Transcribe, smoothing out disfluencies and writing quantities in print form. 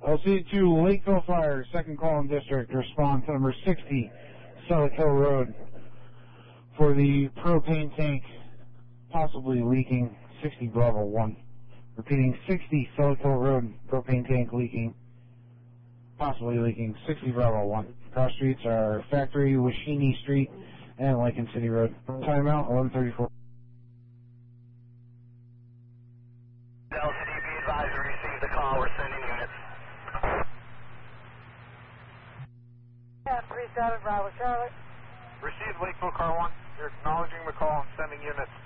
LC2, Lakeville Fire, 2nd Column District, respond to number 60, Selleck Hill Road, for the propane tank possibly leaking, 60 Bravo 1. Repeating, 60 Selleck Hill Road, propane tank leaking, possibly leaking, 60 Bravo 1. Cross streets are Factory, Washini Street, and Lincoln City Road. Timeout, 11:34. LCDP advisor received the call. We're sending units. 37 Bravo Charlotte. Received Lakeville Car 1. You're acknowledging the call and sending units.